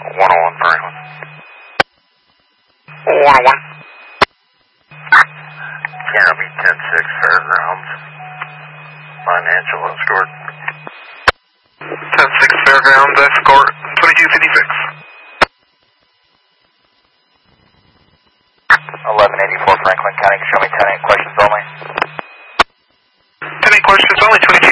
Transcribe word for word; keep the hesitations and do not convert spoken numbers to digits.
one oh one Franklin. one oh one. Canopy ten six Fairgrounds. Financial escort. ten six Fairgrounds escort, twenty-two fifty-six. eleven eighty-four Franklin County, show me ten eight questions only. ten eight questions only, twenty-two